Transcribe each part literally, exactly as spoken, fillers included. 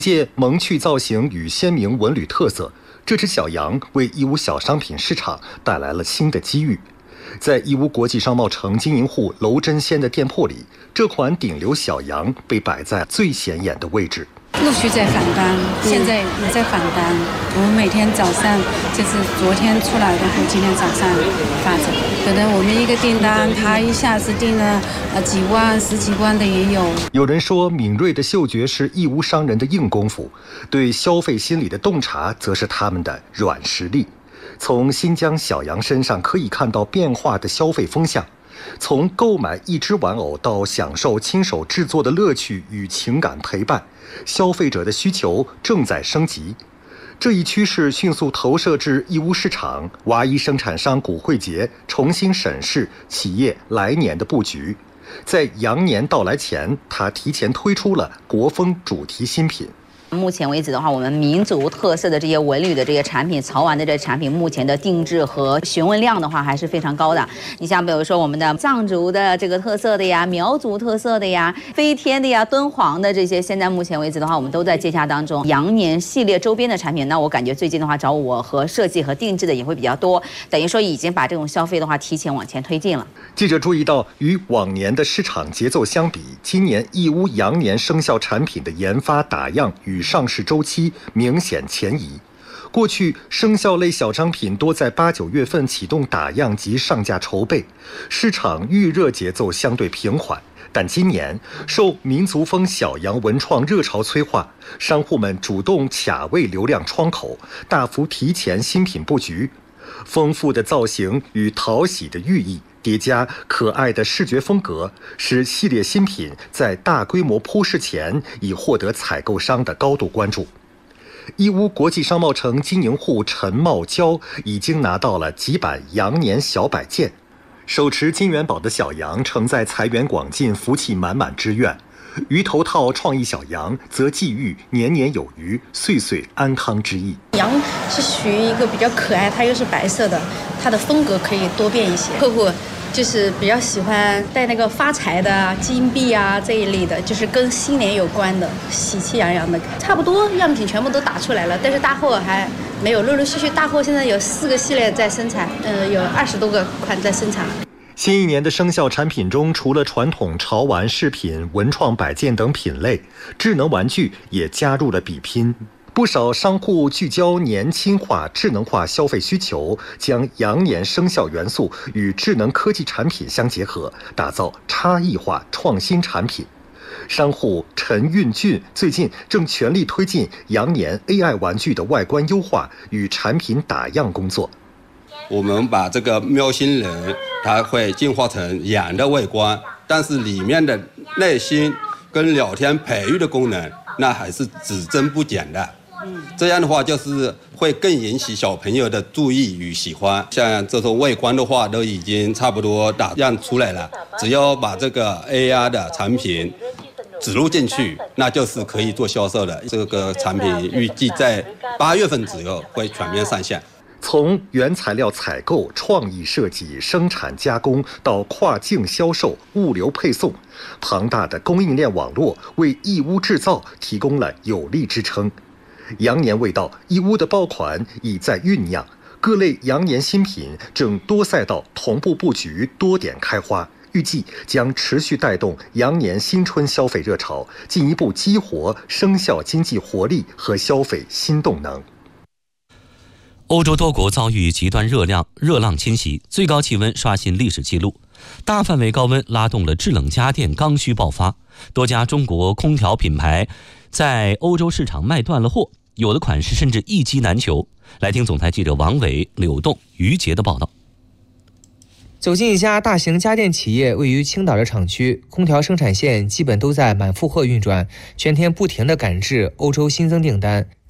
借萌趣造型与鲜明纹理特色，这只小羊为义乌小商品市场带来了新的机遇。在义乌国际商贸城经营户娄真仙的店铺里，这款顶流小羊被摆在最显眼的位置。 陆续在返单，现在也在返单。我们每天早上就是昨天出来的，和今天早上发走。可能我们一个订单，他一下子订了呃几万、十几万的也有。 有人说，敏锐的嗅觉是义乌商人的硬功夫，对消费心理的洞察则是他们的软实力。从新疆小羊身上可以看到变化的消费风向。从购买一只玩偶到享受亲手制作的乐趣与情感陪伴，消费者的需求正在升级。这一趋势迅速投射至义乌市场，娃衣生产商古汇杰重新审视企业来年的布局。在羊年到来前，他提前推出了国风主题新品。 目前为止的话，我们民族特色的这些纹理的这些产品，潮玩的这些产品，目前的定制和询问量的话还是非常高的。你像比如说我们的藏族的这个特色的呀，苗族特色的呀，飞天的呀，敦煌的这些，现在目前为止的话，我们都在接洽当中。羊年系列周边的产品，那我感觉最近的话找我和设计和定制的也会比较多，等于说已经把这种消费的话提前往前推进了。 记者注意到，与往年的市场节奏相比，今年义乌羊年生肖产品的研发打样与上市周期明显前移。过去生肖类小商品多在八九月份启动打样及上架筹备，市场预热节奏相对平缓。但今年受民族风小羊文创热潮催化，商户们主动卡位流量窗口，大幅提前新品布局。丰富的造型与讨喜的寓意叠加可爱的视觉风格，使系列新品在大规模铺市前已获得采购商的高度关注。义乌国际商贸城经营户陈茂娇已经拿到了几版羊年小摆件，手持金元宝的小羊承载财源广进、福气满满之愿，鱼头套创意小羊则寄予年年有余、岁岁安康之意。 羊是属于一个比较可爱，它又是白色的，它的风格可以多变一些。客户就是比较喜欢带那个发财的金币啊这一类的，就是跟新年有关的，喜气洋洋的。差不多样品全部都打出来了，但是大货还没有，陆陆续续大货现在有四个系列在生产，呃，有二十多个款在生产。 新一年的生肖产品中，除了传统潮玩饰品、文创摆件等品类，智能玩具也加入了比拼。不少商户聚焦年轻化、智能化消费需求，将羊年生肖元素与智能科技产品相结合，打造差异化创新产品。商户陈运俊最近正全力推进羊年 A I 玩具的外观优化与产品打样工作。 我们把这个喵星人，它会进化成羊的外观，但是里面的内心跟聊天培育的功能，那还是只增不减的。这样的话就是会更引起小朋友的注意与喜欢。像这种外观的话都已经差不多打样出来了，只要把这个 A R 的产品植入进去，那就是可以做销售的。这个产品预计在八月份左右会全面上线。 从原材料采购、创意设计、生产加工到跨境销售、物流配送，庞大的供应链网络为义乌制造提供了有力支撑。羊年未到，义乌的爆款已在酝酿，各类羊年新品正多赛道同步布局，多点开花，预计将持续带动羊年新春消费热潮，进一步激活生肖经济活力和消费新动能。 欧洲多国遭遇极端热量热浪侵袭，最高气温刷新历史记录，大范围高温拉动了制冷家电刚需爆发，多家中国空调品牌在欧洲市场卖断了货，有的款式甚至一机难求。来听总台记者王伟、柳栋、于杰的报道。 走进一家大型家电企业位于青岛的厂区，空调生产线基本都在满负荷运转，全天不停地赶制欧洲新增订单。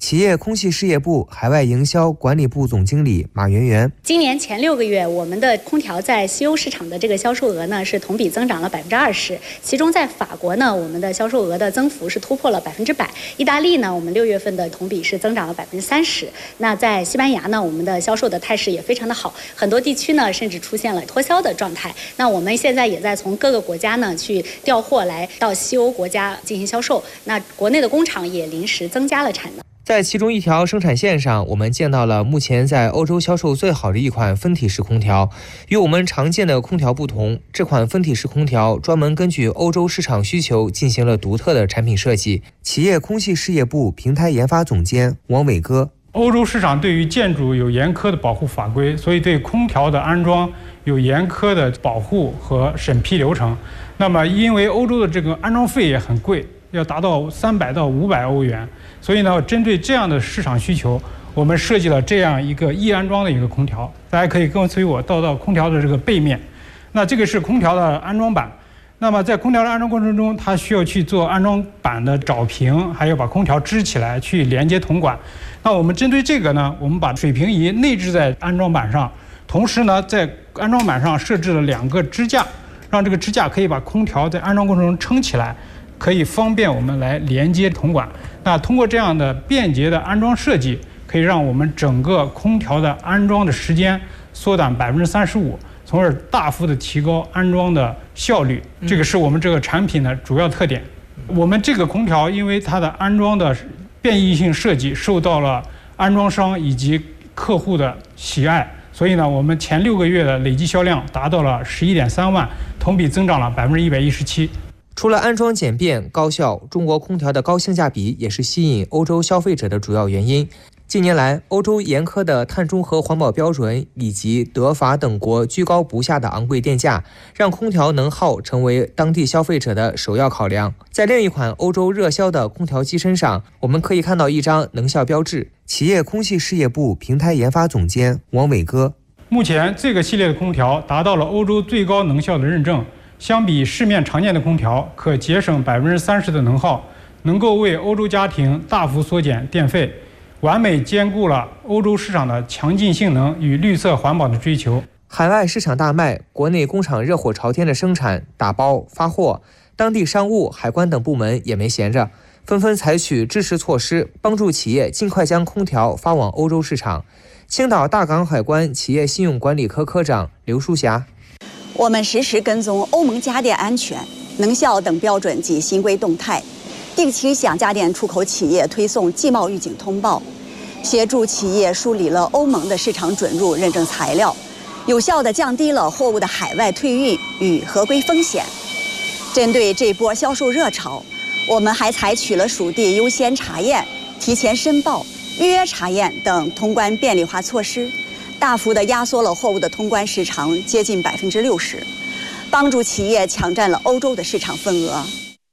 企业空气事业部海外营销管理部总经理马媛媛： 今年前六个月，我们的空调在西欧市场的这个销售额呢是同比增长了百分之二十，其中在法国呢，我们的销售额的增幅是突破了百分之百；意大利呢，我们六月份的同比是增长了百分之三十。那在西班牙呢，我们的销售的态势也非常的好，很多地区呢甚至出现了脱销的状态。那我们现在也在从各个国家呢去调货来到西欧国家进行销售。那国内的工厂也临时增加了产能。 在其中一条生产线上，我们见到了目前在欧洲销售最好的一款分体式空调。与我们常见的空调不同，这款分体式空调专门根据欧洲市场需求进行了独特的产品设计。企业空气事业部平台研发总监王伟歌： 欧洲市场对于建筑有严苛的保护法规，所以对空调的安装有严苛的保护和审批流程。那么因为欧洲的这个安装费也很贵，要达到三百到五百欧元，所以呢，针对这样的市场需求，我们设计了这样一个易安装的一个空调。大家可以跟随我到到空调的这个背面，那这个是空调的安装板。那么在空调的安装过程中，它需要去做安装板的找平，还要把空调支起来去连接铜管。那我们针对这个呢，我们把水平仪内置在安装板上，同时呢，在安装板上设置了两个支架，让这个支架可以把空调在安装过程中撑起来，可以方便我们来连接铜管。那通过这样的便捷的安装设计，可以让我们整个空调的安装的时间缩短百分之三十五，从而大幅的提高安装的效率。这个是我们这个产品的主要特点。我们这个空调因为它的安装的变异性设计受到了安装商以及客户的喜爱，所以呢，我们前六个月的累计销量达到了十一点三万，同比增长了百分之一百一十七。 除了安装简便高效，中国空调的高性价比也是吸引欧洲消费者的主要原因。近年来，欧洲严苛的碳中和环保标准以及德法等国居高不下的昂贵电价，让空调能耗成为当地消费者的首要考量。在另一款欧洲热销的空调机身上，我们可以看到一张能效标志。企业空气事业部平台研发总监王伟歌： 目前这个系列的空调达到了欧洲最高能效的认证，相比市面常见的空调，可节省百分之三十的能耗，能够为欧洲家庭大幅缩减电费，完美兼顾了欧洲市场的强劲性能与绿色环保的追求。 海外市场大卖，国内工厂热火朝天的生产、打包、发货，当地商务、海关等部门也没闲着，纷纷采取支持措施，帮助企业尽快将空调发往欧洲市场。青岛大港海关企业信用管理科科长刘淑霞： 我们实时跟踪欧盟家电安全、能效等标准及新规动态，定期向家电出口企业推送季贸预警通报，协助企业梳理了欧盟的市场准入认证材料，有效地降低了货物的海外退运与合规风险。针对这波销售热潮，我们还采取了属地优先查验、提前申报、预约查验等通关便利化措施，大幅地压缩了货物的通关时长，接近百分之六十，帮助企业抢占了欧洲的市场份额。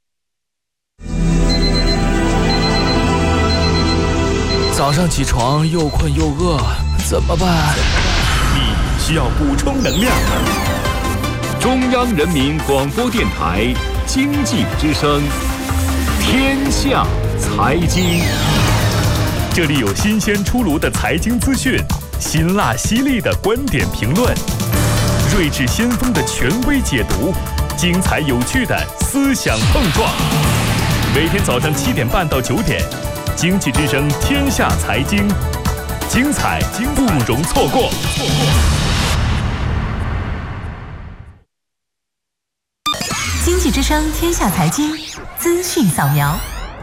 早上起床又困又饿，怎么办？ 你需要补充能量。中央人民广播电台经济之声，天下财经。这里有新鲜出炉的财经资讯，辛辣犀利的观点评论，睿智先锋的权威解读，精彩有趣的思想碰撞。每天早上七点半到九点，经济之声天下财经，精彩不容错过。 经济之声天下财经资讯扫描。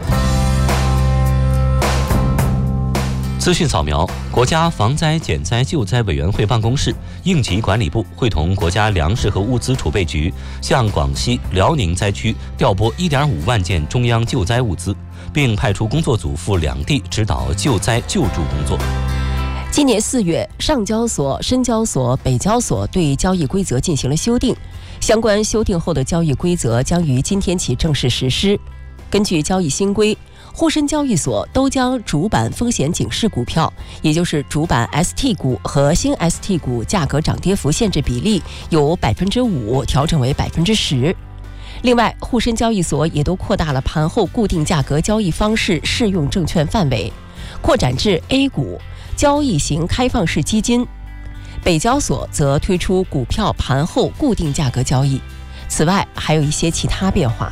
资讯扫描：国家防灾减灾救灾委员会办公室、应急管理部会同国家粮食和物资储备局，向广西、辽宁灾区调拨一点五万件中央救灾物资，并派出工作组赴两地指导救灾救助工作。 今年四月，上交所、深交所、北交所对交易规则进行了修订，相关修订后的交易规则将于今天起正式实施。根据交易新规，沪深交易所都将主板风险警示股票，也就是主板 S T 股和新 S T 股价格涨跌幅限制比例由百分之五调整为百分之十。另外，沪深交易所也都扩大了盘后固定价格交易方式适用证券范围。 扩展至 A 股交易型开放式基金。北交所则推出股票盘后固定价格交易。此外，还有一些其他变化。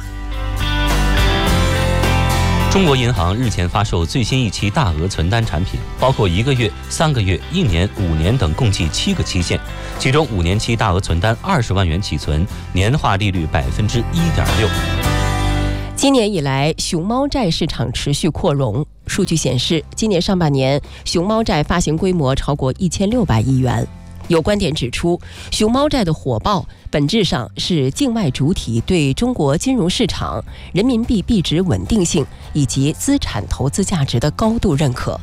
中国银行日前发售最新一期大额存单产品，包括一个月、三个月、一年、五年等共计七个期限，其中五年期大额存单二十万元起存，年化利率百分之一点六。 今年以来，熊猫债市场持续扩容。数据显示，今年上半年熊猫债发行规模超过一千六百亿元。有观点指出，熊猫债的火爆本质上是境外主体对中国金融市场、人民币币值稳定性以及资产投资价值的高度认可。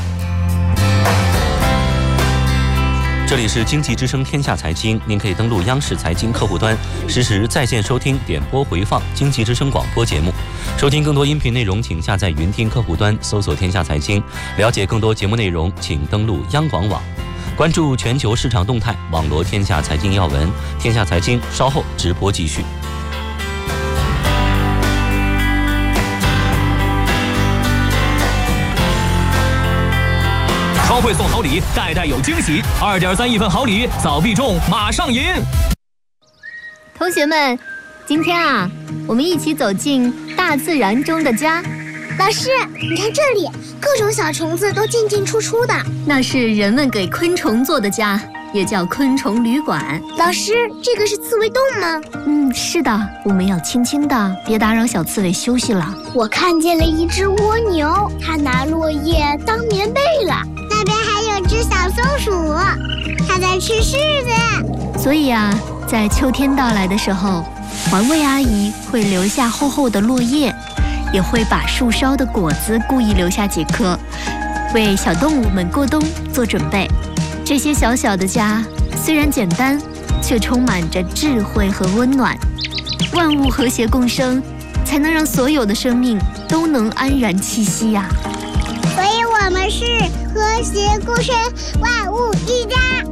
这里是经济之声天下财经，您可以登录央视财经客户端，实时在线收听、点播回放经济之声广播节目。收听更多音频内容，请下载云听客户端，搜索天下财经。了解更多节目内容，请登录央广网。关注全球市场动态，网罗天下财经要闻。天下财经稍后直播继续。 超会送好礼，代代有惊喜。二点三亿份好礼，早必中，马上赢！ 同学们，今天啊，我们一起走进大自然中的家。 老师，你看这里，各种小虫子都进进出出的。 那是人们给昆虫做的家，也叫昆虫旅馆。 老师，这个是刺猬洞吗？ 嗯，是的，我们要轻轻的，别打扰小刺猬休息了。 我看见了一只蜗牛，它拿落叶当棉被了。那边还有只小松鼠，它在吃柿子。 所以啊，在秋天到来的时候，环卫阿姨会留下厚厚的落叶，也会把树梢的果子故意留下几颗，为小动物们过冬做准备。这些小小的家虽然简单，却充满着智慧和温暖。万物和谐共生，才能让所有的生命都能安然栖息呀、 所以我们是和谐共生，万物一家。